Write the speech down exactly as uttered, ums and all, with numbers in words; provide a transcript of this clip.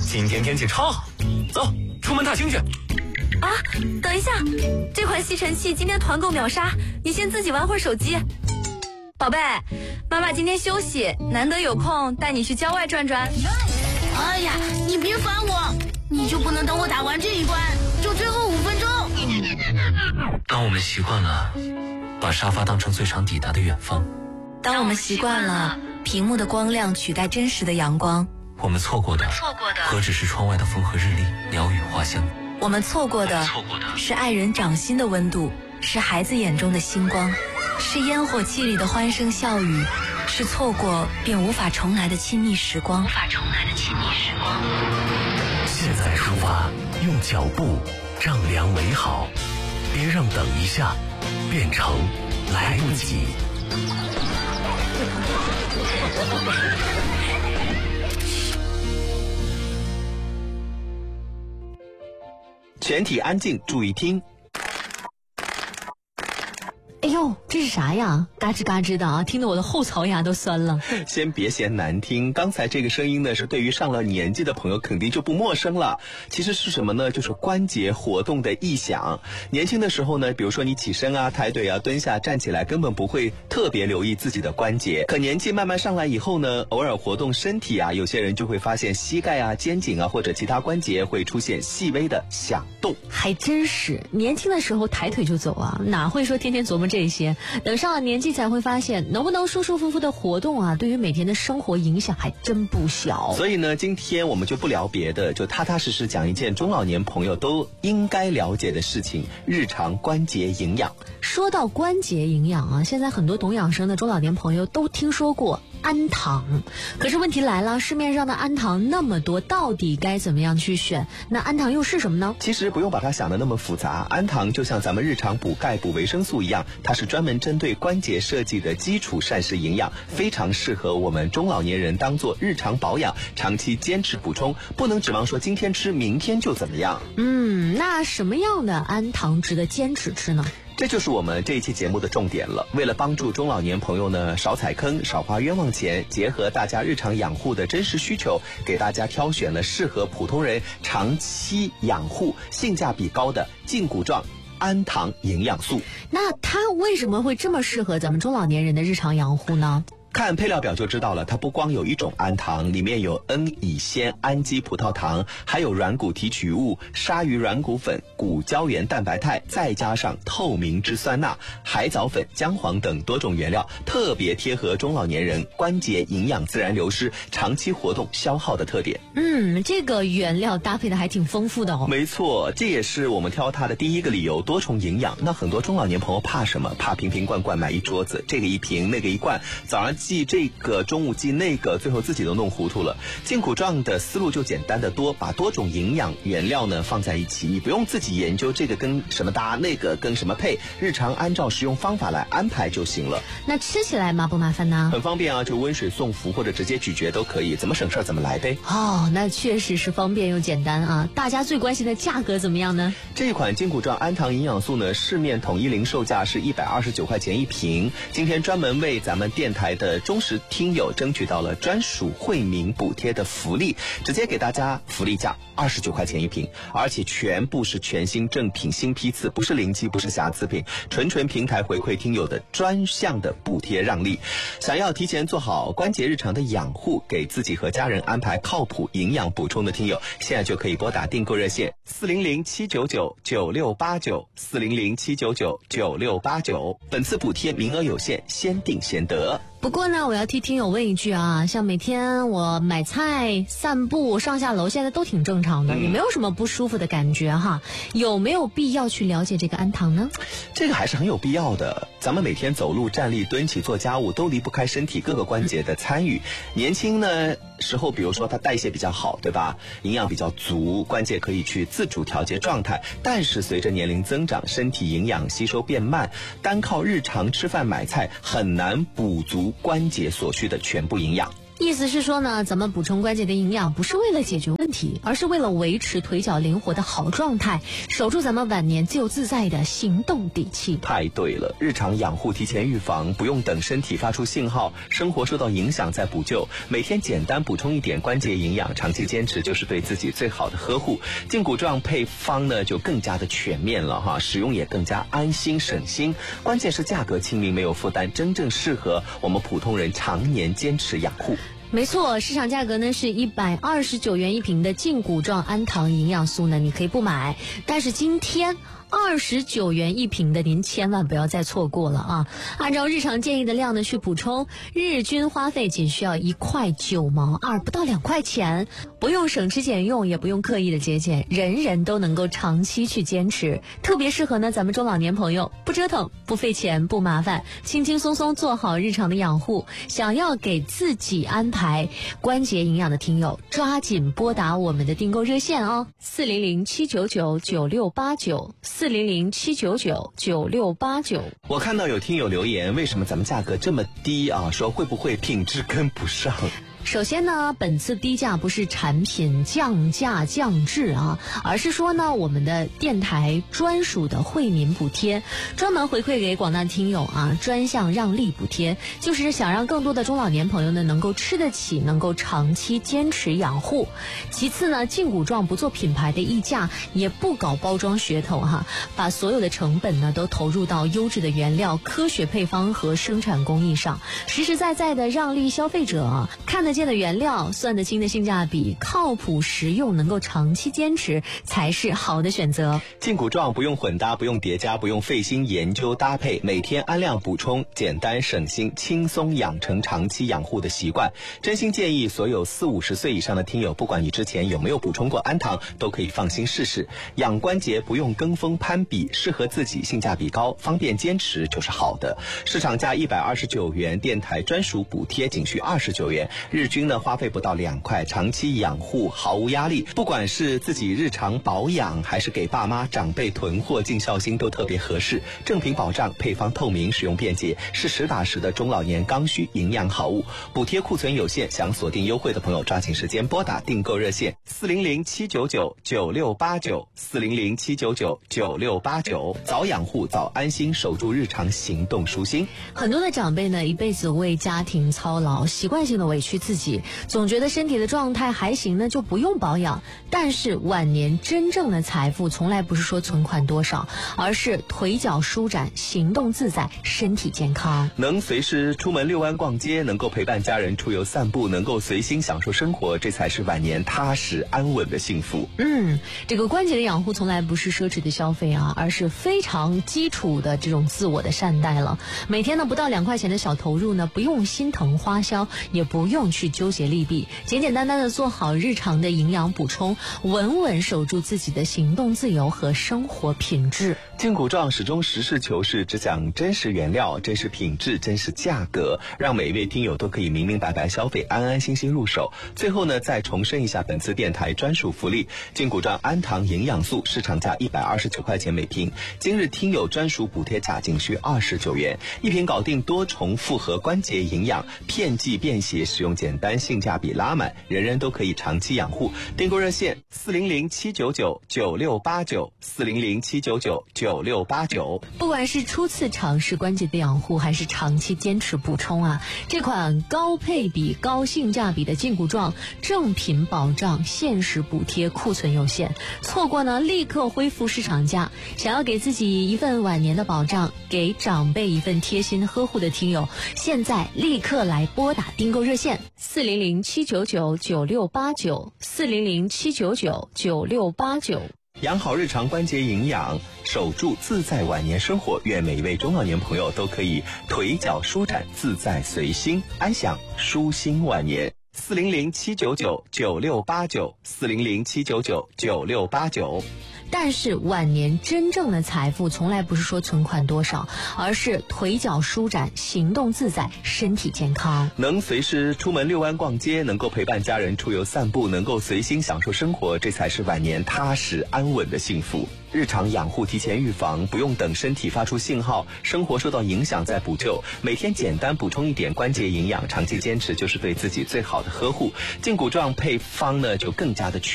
今天天气超好，走，出门踏青去。 啊，等一下，这款吸尘器今天团购秒杀，你先自己玩会儿手机。宝贝，妈妈今天休息，难得有空带你去郊外转转。 哎呀，你别烦我，你就不能等我打完这一关，就最后五分钟。 当我们习惯了把沙发当成最长抵达的远方， 当我们习惯了屏幕的光亮取代真实的阳光， 我们错过的何止是窗外的风和日丽、鸟语花香， 我们错过的是爱人掌心的温度，是孩子眼中的星光，是烟火气里的欢声笑语，是错过便无法重来的亲密时光。无法重来的亲密时光。 现在出发，用脚步丈量美好，别让等一下变成来不及。 全体安静，注意听。 哎呦，这是啥呀？嘎吱嘎吱的啊，听得我的后槽牙都酸了。 先别嫌难听，刚才这个声音呢，是对于上了年纪的朋友肯定就不陌生了。其实是什么呢？就是关节活动的异响。年轻的时候呢，比如说你起身啊、抬腿啊、蹲下、站起来，根本不会特别留意自己的关节。可年纪慢慢上来以后呢，偶尔活动身体啊，有些人就会发现膝盖啊、肩颈啊或者其他关节会出现细微的响动。 还真是，年轻的时候抬腿就走啊，哪会说天天琢磨这些？等上了年纪才会发现，能不能舒舒服服的活动啊，对于每天的生活影响还真不小。 所以呢，今天我们就不聊别的，就踏踏实实讲一件中老年朋友都应该了解的事情——日常关节营养。 说到关节营养啊，现在很多懂养生的中老年朋友都听说过氨糖，可是问题来了，市面上的氨糖那么多，到底该怎么样去选？那氨糖又是什么呢？ 其实不用把它想得那么复杂，氨糖就像咱们日常补钙补维生素一样，它是专门针对关节设计的基础膳食营养，非常适合我们中老年人当做日常保养，长期坚持补充，不能指望说今天吃明天就怎么样。 嗯，那什么样的氨糖值得坚持吃呢？ 这就是我们这一期节目的重点了。为了帮助中老年朋友呢少踩坑少花冤枉钱，结合大家日常养护的真实需求，给大家挑选了适合普通人长期养护、性价比高的胫骨状氨糖营养素。 那它为什么会这么适合咱们中老年人的日常养护呢？ 看配料表就知道了，它不光有一种氨糖，里面有 N 乙酰氨基葡萄糖，还有软骨提取物、鲨鱼软骨粉、骨胶原蛋白肽，再加上透明质酸钠、海藻粉、姜黄等多种原料，特别贴合中老年人关节营养自然流失、长期活动消耗的特点。 嗯，这个原料搭配的还挺丰富的哦。 没错，这也是我们挑它的第一个理由，多重营养。那很多中老年朋友怕什么？怕瓶瓶罐罐买一桌子，这个一瓶那个一罐，早上记这个，中午记那个，最后自己都弄糊涂了。胫骨状的思路就简单的多，把多种营养原料呢放在一起，你不用自己研究这个跟什么搭，那个跟什么配，日常按照食用方法来安排就行了。 那吃起来麻不麻烦呢？ 很方便啊，就温水送服或者直接咀嚼都可以，怎么省事怎么来呗。 哦，那确实是方便又简单啊。大家最关心的价格怎么样呢？ 这一款胫骨状氨糖营养素呢，市面统一零售价是一百二十九块钱一瓶。今天专门为咱们电台的忠实听友争取到了专属惠民补贴的福利，直接给大家福利价二十九块钱一瓶，而且全部是全新正品新批次，不是临期，不是瑕疵品，纯纯平台回馈听友的专项的补贴让利。想要提前做好关节日常的养护，给自己和家人安排靠谱营养补充的听友，现在就可以拨打订购热线四零零七九九九六八九四零零七九九九六八九，本次补贴名额有限，先订先得。 不过呢，我要替听友问一句啊，像每天我买菜、散步、上下楼，现在都挺正常的，也没有什么不舒服的感觉哈。有没有必要去了解这个氨糖呢？ 这个还是很有必要的。咱们每天走路、站立、蹲起、做家务，都离不开身体各个关节的参与。年轻呢时候，比如说它代谢比较好，对吧？营养比较足，关节可以去自主调节状态。但是随着年龄增长，身体营养吸收变慢，单靠日常吃饭买菜很难补足关节所需的全部营养。 意思是说呢，咱们补充关节的营养不是为了解决问题，而是为了维持腿脚灵活的好状态，守住咱们晚年自由自在的行动底气。 太对了，日常养护提前预防，不用等身体发出信号，生活受到影响再补救，每天简单补充一点关节营养，长期坚持就是对自己最好的呵护。胫骨状配方呢就更加的全面了哈，使用也更加安心省心，关键是价格亲民没有负担，真正适合我们普通人常年坚持养护。 没错，市场价格呢是一百二十九元一瓶的胫骨状氨糖营养素呢，你可以不买，但是今天二十九元一瓶的您千万不要再错过了啊！按照日常建议的量呢去补充，日均花费仅需要一块九毛二，不到两块钱，不用省吃俭用，也不用刻意的节俭，人人都能够长期去坚持，特别适合呢咱们中老年朋友，不折腾，不费钱，不麻烦，轻轻松松做好日常的养护。想要给自己安排关节营养的听友，抓紧拨打我们的订购热线哦，四零零七九九九六八九。四零零七九九九六八九。 我看到有听友留言，为什么咱们价格这么低啊？说会不会品质跟不上？ 首先呢，本次低价不是产品降价降质啊，而是说呢，我们的电台专属的惠民补贴，专门回馈给广大听友啊，专项让利补贴，就是想让更多的中老年朋友呢能够吃得起，能够长期坚持养护。其次呢，胫骨状不做品牌的溢价，也不搞包装噱头哈，把所有的成本呢都投入到优质的原料、科学配方和生产工艺上，实实在在的让利消费者啊，看得见的原料，算得清的性价比，靠谱实用，能够长期坚持才是好的选择。 胫骨状不用混搭，不用叠加，不用费心研究搭配，每天按量补充，简单省心，轻松养成长期养护的习惯。真心建议所有四五十岁以上的听友，不管你之前有没有补充过氨糖，都可以放心试试。养关节不用跟风攀比，适合自己，性价比高，方便坚持就是好的。市场价一百二十九元，电台专属补贴仅需二十九元，日均呢花费不到两块，长期养护毫无压力。不管是自己日常保养，还是给爸妈长辈囤货尽孝心，都特别合适。正品保障，配方透明，使用便捷，是实打实的中老年刚需营养好物。补贴库存有限，想锁定优惠的朋友，抓紧时间拨打订购热线四零零七九九九六八九四零零七九九九六八九。早养护，早安心，守住日常行动舒心。 很多的长辈呢，一辈子为家庭操劳，习惯性的委屈自己，总觉得身体的状态还行呢，就不用保养。但是晚年真正的财富，从来不是说存款多少，而是腿脚舒展，行动自在，身体健康。 能随时出门遛弯逛街，能够陪伴家人出游散步，能够随心享受生活，这才是晚年踏实安稳的幸福。 嗯，这个关节的养护从来不是奢侈的消费啊，而是非常基础的这种自我的善待了。每天呢不到两块钱的小投入呢，不用心疼花销，也不用去纠结利弊，简简单单的做好日常的营养补充，稳稳守住自己的行动自由和生活品质。 胫骨状始终实事求是，只讲真实原料、真实品质、真实价格，让每一位听友都可以明明白白消费，安安心心入手。最后呢，再重申一下本次电台专属福利：胫骨状氨糖营养素市场价一百二十九块钱每瓶，今日听友专属补贴价仅需二十九元，一瓶搞定多重复合关节营养，片剂便携，使用简单，性价比拉满，人人都可以长期养护。订购热线四零零七九九九六八九四零零七九九九六八九。 不管是初次尝试关节的养护，还是长期坚持补充啊，这款高配比、高性价比的胫骨状正品保障，限时补贴，库存有限，错过呢立刻恢复市场价。想要给自己一份晚年的保障，给长辈一份贴心呵护的听友，现在立刻来拨打订购热线四零零七九九九六八九四零零七九九九六八九。 养好日常关节营养，守住自在晚年生活。愿每一位中老年朋友都可以腿脚舒展，自在随心，安享舒心晚年。四零零七九九九六八九四零零七九九九六八九。 但是晚年真正的财富，从来不是说存款多少，而是腿脚舒展，行动自在，身体健康。 能随时出门遛弯逛街，能够陪伴家人出游散步，能够随心享受生活，这才是晚年踏实安稳的幸福。 日常养护提前预防，不用等身体发出信号，生活受到影响再补救。每天简单补充一点关节营养，长期坚持就是对自己最好的呵护。胫骨状配方呢就更加的